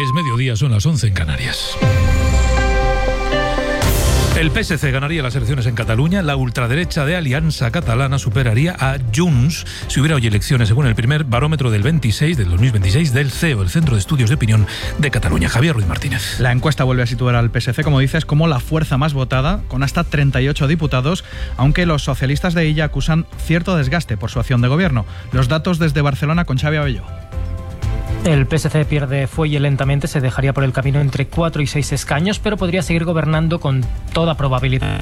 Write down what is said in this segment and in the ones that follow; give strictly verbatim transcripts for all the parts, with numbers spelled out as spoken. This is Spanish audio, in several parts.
Es mediodía, son las once en Canarias. El P S C ganaría las elecciones en Cataluña. La ultraderecha de Alianza Catalana superaría a Junts si hubiera hoy elecciones, según el primer barómetro del veintiséis del dos mil veintiséis del C E O, el Centro de Estudios de Opinión de Cataluña. Javier Ruiz Martínez. La encuesta vuelve a situar al P S C, como dices, como la fuerza más votada, con hasta treinta y ocho diputados, aunque los socialistas de ella acusan cierto desgaste por su acción de gobierno. Los datos desde Barcelona con Xavi Abelló. El P S C pierde fuelle lentamente, se dejaría por el camino entre cuatro y seis escaños, pero podría seguir gobernando con toda probabilidad.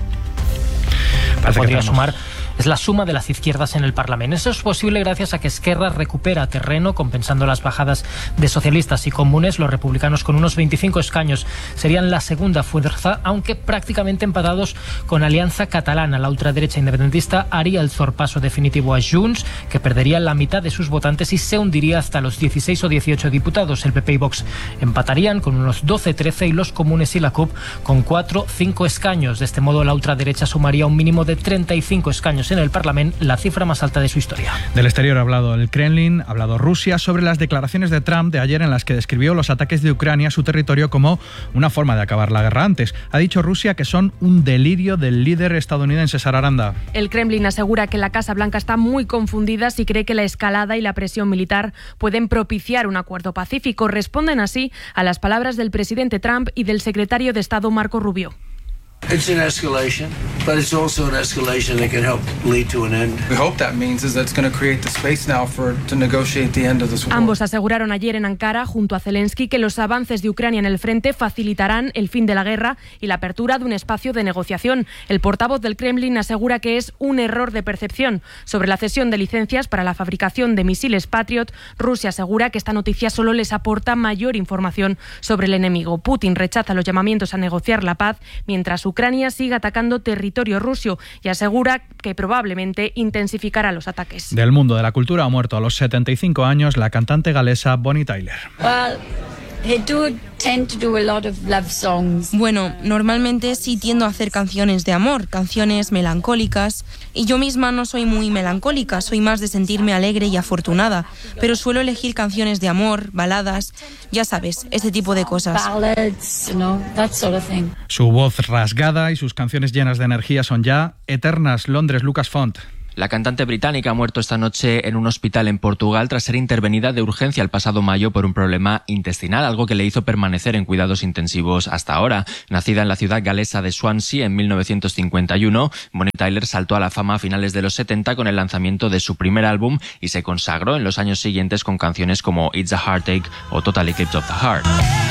Podría sumar... Es la suma de las izquierdas en el Parlamento. Eso es posible gracias a que Esquerra recupera terreno, compensando las bajadas de socialistas y comunes. Los republicanos, con unos veinticinco escaños, serían la segunda fuerza, aunque prácticamente empatados con Alianza Catalana. La ultraderecha independentista haría el sorpaso definitivo a Junts, que perdería la mitad de sus votantes y se hundiría hasta los dieciséis o dieciocho diputados. El P P y Vox empatarían con unos doce trece y los comunes y la C U P con cuatro cinco escaños. De este modo, la ultraderecha sumaría un mínimo de treinta y cinco escaños en el Parlamento, la cifra más alta de su historia. Del exterior ha hablado el Kremlin, ha hablado Rusia sobre las declaraciones de Trump de ayer en las que describió los ataques de Ucrania a su territorio como una forma de acabar la guerra antes. Ha dicho Rusia que son un delirio del líder estadounidense. Sara Aranda. El Kremlin asegura que la Casa Blanca está muy confundida si cree que la escalada y la presión militar pueden propiciar un acuerdo pacífico. Responden así a las palabras del presidente Trump y del secretario de Estado Marco Rubio. It's an escalation, but it's also an escalation that can help lead to an end. We hope that means is that it's going to create the space now for to negotiate the end of this war. Ambos aseguraron ayer en Ankara, junto a Zelensky, que los avances de Ucrania en el frente facilitarán el fin de la guerra y la apertura de un espacio de negociación. El portavoz del Kremlin asegura que es un error de percepción. Sobre la cesión de licencias para la fabricación de misiles Patriot, Rusia asegura que esta noticia solo les aporta mayor información sobre el enemigo. Putin rechaza los llamamientos a negociar la paz, mientras Ucrania sigue atacando territorio ruso y asegura que probablemente intensificará los ataques. Del mundo de la cultura ha muerto a los setenta y cinco años la cantante galesa Bonnie Tyler. Well, I do tend to do a lot of love songs. Bueno, normalmente sí tiendo a hacer canciones de amor, canciones melancólicas, y yo misma no soy muy melancólica, soy más de sentirme alegre y afortunada, pero suelo elegir canciones de amor, baladas, ya sabes, ese tipo de cosas. Ballads, you know, that sort of thing. Su voz rasgada y sus canciones llenas de energía son ya eternas. Londres, Lucas Font. La cantante británica ha muerto esta noche en un hospital en Portugal tras ser intervenida de urgencia el pasado mayo por un problema intestinal, algo que le hizo permanecer en cuidados intensivos hasta ahora. Nacida en la ciudad galesa de Swansea en mil novecientos cincuenta y uno, Bonnie Tyler saltó a la fama a finales de los setenta con el lanzamiento de su primer álbum y se consagró en los años siguientes con canciones como It's a Heartache o Total Eclipse of the Heart.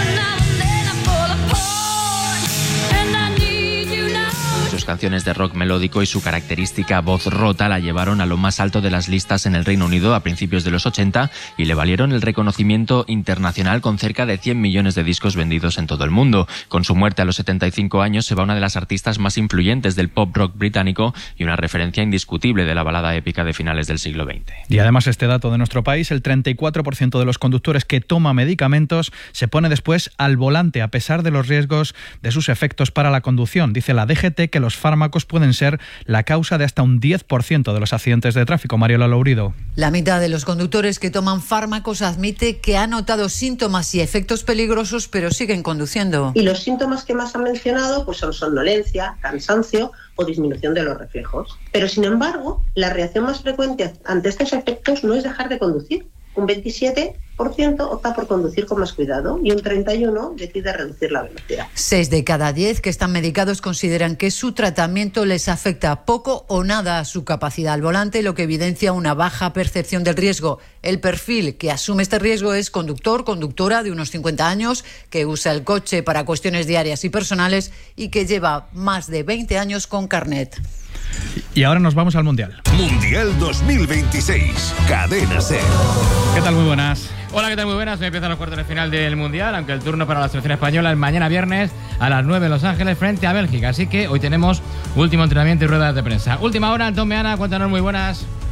Sus canciones de rock melódico y su característica voz rota la llevaron a lo más alto de las listas en el Reino Unido a principios de los ochenta y le valieron el reconocimiento internacional con cerca de cien millones de discos vendidos en todo el mundo. Con su muerte a los setenta y cinco años se va una de las artistas más influyentes del pop rock británico y una referencia indiscutible de la balada épica de finales del siglo veinte. Y además este dato de nuestro país, el treinta y cuatro por ciento de los conductores que toma medicamentos se pone después al volante a pesar de los riesgos de sus efectos para la conducción. Dice la D G T que los fármacos pueden ser la causa de hasta un diez por ciento de los accidentes de tráfico. Mariola Lourido. La mitad de los conductores que toman fármacos admite que ha notado síntomas y efectos peligrosos, pero siguen conduciendo. Y los síntomas que más han mencionado pues son somnolencia, cansancio o disminución de los reflejos. Pero sin embargo, la reacción más frecuente ante estos efectos no es dejar de conducir. Un veintisiete por ciento opta por conducir con más cuidado y un treinta y uno por ciento decide reducir la velocidad. Seis de cada diez que están medicados consideran que su tratamiento les afecta poco o nada a su capacidad al volante, lo que evidencia una baja percepción del riesgo. El perfil que asume este riesgo es conductor, conductora de unos cincuenta años, que usa el coche para cuestiones diarias y personales y que lleva más de veinte años con carnet. Y ahora nos vamos al Mundial. Mundial dos mil veintiséis, Cadena SER. ¿Qué tal? Muy buenas. Hola, ¿qué tal? Muy buenas. Hoy empiezan los cuartos de final del Mundial, aunque el turno para la selección española es mañana viernes a las nueve en Los Ángeles frente a Bélgica. Así que hoy tenemos último entrenamiento y ruedas de prensa. Última hora, Antón Meana, cuéntanos, muy buenas.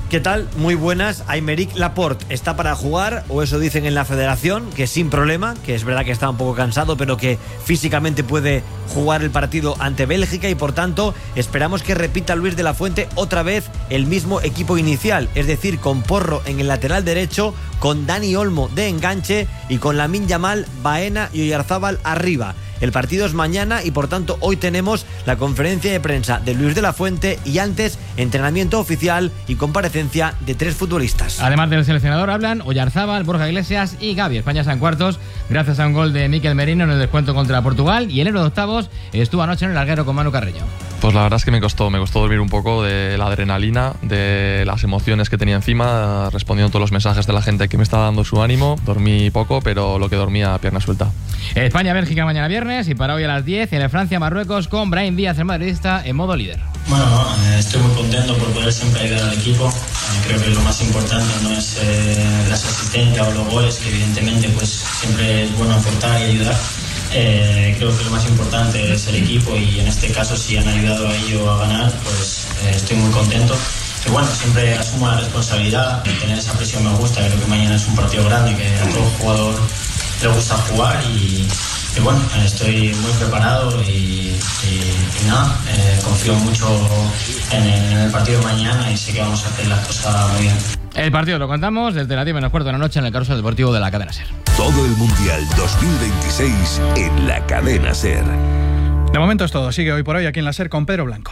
¿Qué tal? Muy buenas. Aymeric Laporte está para jugar, o eso dicen en la federación, que sin problema, que es verdad que está un poco cansado, pero que físicamente puede jugar el partido ante Bélgica y por tanto esperamos que repita Luis de la Fuente otra vez el mismo equipo inicial, es decir, con Porro en el lateral derecho, con Dani Olmo de enganche y con Lamine Yamal, Baena y Oyarzábal arriba. El partido es mañana y por tanto hoy tenemos la conferencia de prensa de Luis de la Fuente y antes entrenamiento oficial y comparecencia de tres futbolistas. Además del seleccionador hablan Oyarzábal, Borja Iglesias y Gavi. España está en cuartos gracias a un gol de Mikel Merino en el descuento contra Portugal y el héroe de octavos estuvo anoche en el larguero con Manu Carreño. Pues la verdad es que me costó, me costó dormir un poco de la adrenalina, de las emociones que tenía encima, respondiendo a todos los mensajes de la gente que me estaba dando su ánimo. Dormí poco, pero lo que dormía a pierna suelta. España-Bélgica mañana viernes y para hoy a las diez en el Francia-Marruecos con Brahim Díaz, el madridista, en modo líder. Bueno, eh, estoy muy contento por poder siempre ayudar al equipo. Eh, creo que lo más importante no es eh, las asistencias o los goles, que evidentemente pues siempre es bueno aportar y ayudar. Eh, creo que lo más importante es el equipo y en este caso si han ayudado a ello a ganar, pues eh, estoy muy contento. Que bueno, siempre asumo la responsabilidad, tener esa presión me gusta, creo que mañana es un partido grande, que a todo jugador le gusta jugar y, y bueno, estoy muy preparado y, y, y nada, eh, confío mucho en el, en el partido de mañana y sé que vamos a hacer las cosas muy bien. El partido lo contamos desde las diez menos cuarto de la noche en el Carrusel Deportivo de la Cadena SER. Todo el Mundial dos mil veintiséis en la Cadena SER. De momento es todo. Sigue Hoy por Hoy aquí en la SER con Pedro Blanco.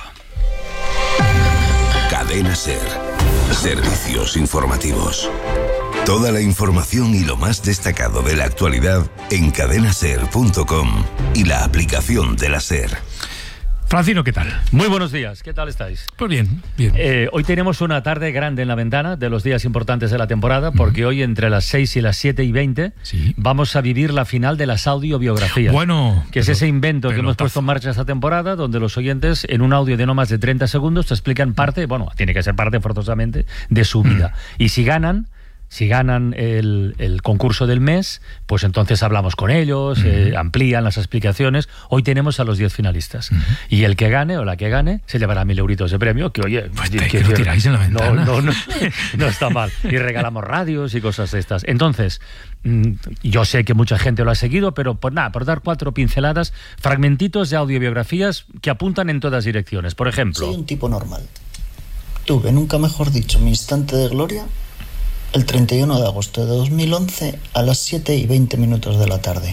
Cadena SER. Servicios informativos. Toda la información y lo más destacado de la actualidad en cadena ser punto com y la aplicación de la SER. Francino, ¿qué tal? Muy buenos días, ¿qué tal estáis? Pues bien, bien. Eh, hoy tenemos una tarde grande en la ventana de los días importantes de la temporada, porque uh-huh. hoy entre las seis y las siete y veinte sí. vamos a vivir la final de las audiobiografías. Bueno. Que es ese invento que hemos puesto en marcha esta temporada, donde los oyentes en un audio de no más de treinta segundos te explican parte, bueno, tiene que ser parte forzosamente, de su vida. Uh-huh. Y si ganan... Si ganan el, el concurso del mes, pues entonces hablamos con ellos, uh-huh. eh, amplían las explicaciones. Hoy tenemos a los diez finalistas. Uh-huh. Y el que gane o la que gane se llevará mil euritos de premio, que oye... Pues que, que lo tiráis en la ventana. No, no, no, no está mal. Y regalamos radios y cosas de estas. Entonces, yo sé que mucha gente lo ha seguido, pero por nada, por dar cuatro pinceladas, fragmentitos de audiobiografías que apuntan en todas direcciones. Por ejemplo... Soy un tipo normal. Tuve, nunca mejor dicho, mi instante de gloria... el treinta y uno de agosto de dos mil once a las siete y veinte minutos de la tarde.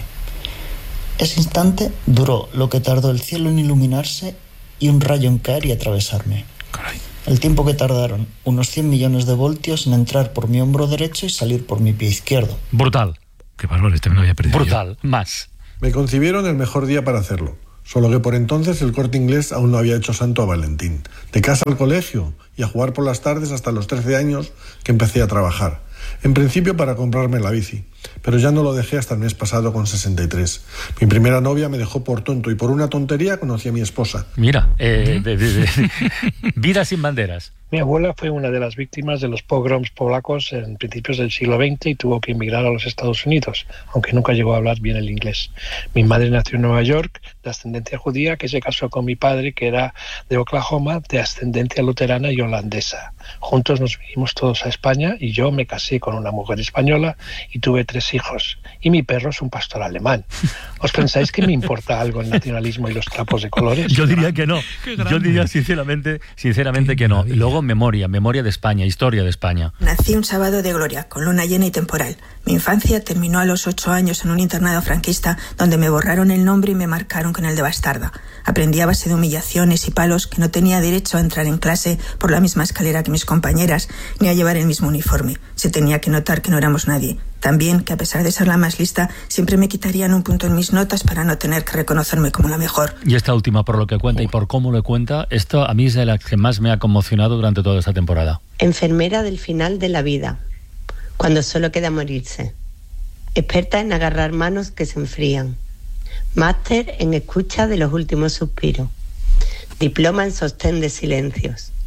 Ese instante duró lo que tardó el cielo en iluminarse y un rayo en caer y atravesarme. Caray. El tiempo que tardaron unos cien millones de voltios en entrar por mi hombro derecho y salir por mi pie izquierdo. Brutal. Qué bárbaro, este me lo había perdido. Brutal, yo. Más. Me concibieron el mejor día para hacerlo. Solo que por entonces el Corte Inglés aún no había hecho santo a Valentín. De casa al colegio y a jugar por las tardes hasta los trece años que empecé a trabajar. En principio para comprarme la bici, pero ya no lo dejé hasta el mes pasado con sesenta y tres. Mi primera novia me dejó por tonto y por una tontería conocí a mi esposa. Mira, eh, de, de, de, vida sin banderas. Mi abuela fue una de las víctimas de los pogroms polacos en principios del siglo veinte y tuvo que emigrar a los Estados Unidos, aunque nunca llegó a hablar bien el inglés. Mi madre nació en Nueva York, de ascendencia judía, que se casó con mi padre, que era de Oklahoma, de ascendencia luterana y holandesa. Juntos nos vinimos todos a España y yo me casé con una mujer española y tuve tres hijos. Y mi perro es un pastor alemán. ¿Os pensáis que me importa algo el nacionalismo y los trapos de colores? Yo diría que no. Yo diría sinceramente, sinceramente que no. Y luego memoria, memoria de España, historia de España. Nací un sábado de gloria, con luna llena y temporal. Mi infancia terminó a los ocho años en un internado franquista donde me borraron el nombre y me marcaron con el de bastarda. Aprendí a base de humillaciones y palos que no tenía derecho a entrar en clase por la misma escalera que mis compañeras, ni a llevar el mismo uniforme. Se tenía que notar que no éramos nadie. También que a pesar de ser la más lista, siempre me quitarían un punto en mis notas para no tener que reconocerme como la mejor. Y esta última, por lo que cuenta y por cómo lo cuenta, esto a mí es de la que más me ha conmocionado durante toda esta temporada. Enfermera del final de la vida, cuando solo queda morirse. Experta en agarrar manos que se enfrían. Máster en escucha de los últimos suspiros. Diploma en sostén de silencios.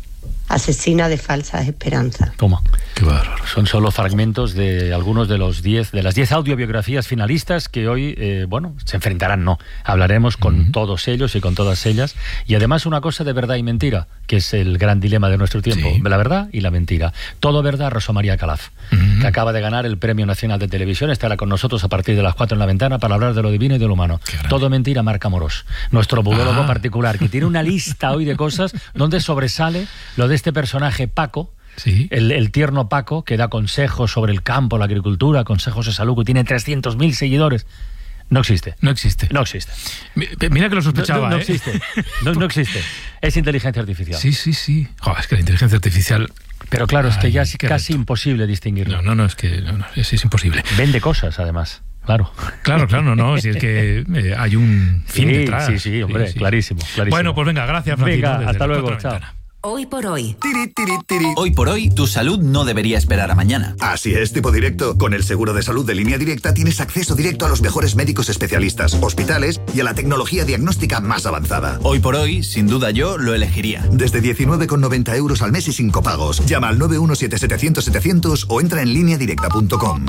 asesina de falsas esperanzas. Toma. Qué bárbaro. Son solo fragmentos de algunos de los diez, de las diez audiobiografías finalistas que hoy, eh, bueno, se enfrentarán, no. Hablaremos con uh-huh. todos ellos y con todas ellas. Y además una cosa de verdad y mentira, que es el gran dilema de nuestro tiempo. Sí. La verdad y la mentira. Todo verdad, Rosa María Calaf, uh-huh. que acaba de ganar el Premio Nacional de Televisión, estará con nosotros a partir de las cuatro en la ventana para hablar de lo divino y de lo humano. Todo mentira, Marc Amorós, nuestro budólogo ah. particular, que tiene una lista hoy de cosas donde sobresale lo de este personaje Paco, sí. el, el tierno Paco, que da consejos sobre el campo, la agricultura, consejos de salud, que tiene trescientos mil seguidores. No existe. No existe. No existe. Mira que lo sospechaba, No, no, no ¿eh? existe. No, no existe. Es inteligencia artificial. Sí, sí, sí. Oh, es que la inteligencia artificial... Pero claro, es que Ay, ya es casi reto. imposible distinguirlo. No, no, no, es que no, no, es, es imposible. Vende cosas, además. Claro. Claro, claro, no, no, si es que eh, hay un fin sí, detrás. Sí, sí, hombre, sí, sí. Clarísimo, clarísimo. Bueno, pues venga, gracias, Francisco. Venga, hasta luego, chao. Hoy por hoy. Tiri, tiri, tiri. Hoy por hoy, tu salud no debería esperar a mañana. Así es, Tipo Directo. Con el seguro de salud de Línea Directa tienes acceso directo a los mejores médicos especialistas, hospitales y a la tecnología diagnóstica más avanzada. Hoy por hoy, sin duda yo lo elegiría. Desde diecinueve con noventa euros al mes y sin copagos. Llama al nueve uno siete setecientos setecientos o entra en línea directa punto com.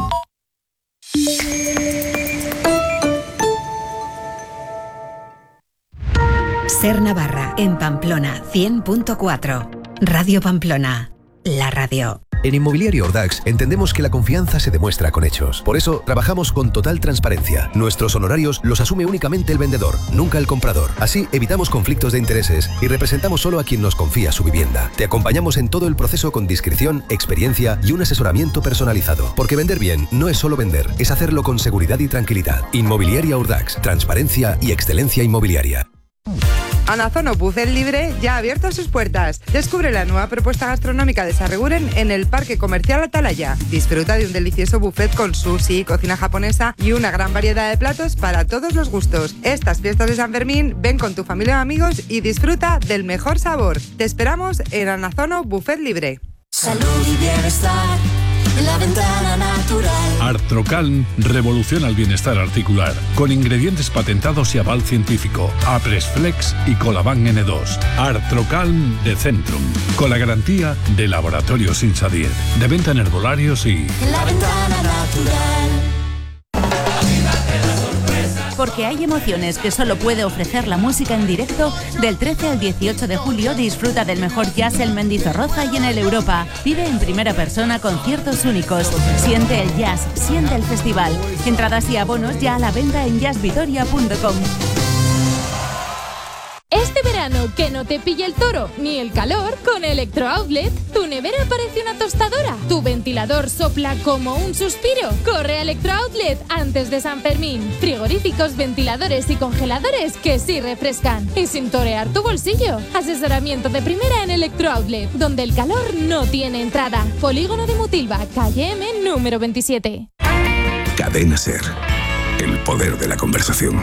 Ser Navarra, en Pamplona, cien punto cuatro. Radio Pamplona, la radio. En Inmobiliaria Ordax entendemos que la confianza se demuestra con hechos. Por eso, trabajamos con total transparencia. Nuestros honorarios los asume únicamente el vendedor, nunca el comprador. Así, evitamos conflictos de intereses y representamos solo a quien nos confía su vivienda. Te acompañamos en todo el proceso con discreción, experiencia y un asesoramiento personalizado. Porque vender bien no es solo vender, es hacerlo con seguridad y tranquilidad. Inmobiliaria Ordax, transparencia y excelencia inmobiliaria. Anazono Buffet Libre ya ha abierto sus puertas. Descubre la nueva propuesta gastronómica de Sarreguren en el Parque Comercial Atalaya. Disfruta de un delicioso buffet con sushi, cocina japonesa y una gran variedad de platos para todos los gustos. Estas fiestas de San Fermín, ven con tu familia o amigos y disfruta del mejor sabor. Te esperamos en Anazono Buffet Libre. Salud y bienestar en la ventana natural. Artrocalm revoluciona el bienestar articular con ingredientes patentados y aval científico. Apresflex y Colaban N dos. Artrocalm de Centrum, con la garantía de Laboratorios Insadiet. De venta en herbolarios y... En la ventana natural. Porque hay emociones que solo puede ofrecer la música en directo. Del trece al dieciocho de julio disfruta del mejor jazz en Mendizorroza y en el Europa. Vive en primera persona conciertos únicos. Siente el jazz, siente el festival. Entradas y abonos ya a la venta en jazz vitoria punto com. Este verano, que no te pille el toro ni el calor, con Electro Outlet, tu nevera parece una tostadora, tu ventilador sopla como un suspiro. Corre a Electro Outlet antes de San Fermín. Frigoríficos, ventiladores y congeladores que sí refrescan. Y sin torear tu bolsillo. Asesoramiento de primera en Electro Outlet, donde el calor no tiene entrada. Polígono de Mutilva, calle M, número veintisiete. Cadena Ser. El poder de la conversación.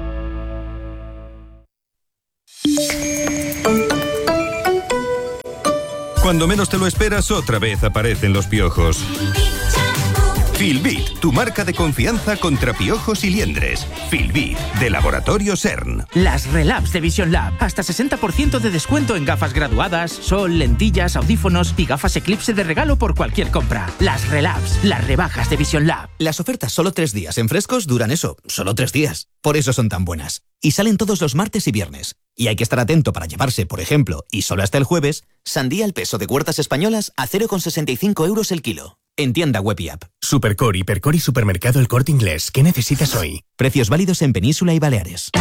Cuando menos te lo esperas, otra vez aparecen los piojos. Filbit, tu marca de confianza contra piojos y liendres. Filbit, de Laboratorio CERN. Las Relabs de Vision Lab. Hasta sesenta por ciento de descuento en gafas graduadas, sol, lentillas, audífonos y gafas Eclipse de regalo por cualquier compra. Las Relabs, las rebajas de Vision Lab. Las ofertas solo tres días en frescos duran eso, solo tres días. Por eso son tan buenas. Y salen todos los martes y viernes. Y hay que estar atento para llevarse, por ejemplo, y solo hasta el jueves, sandía al peso de Huertas Españolas a cero coma sesenta y cinco euros el kilo. En tienda web y app. Supercore, Hipercore y Supermercado El Corte Inglés. ¿Qué necesitas hoy? Precios válidos en Península y Baleares.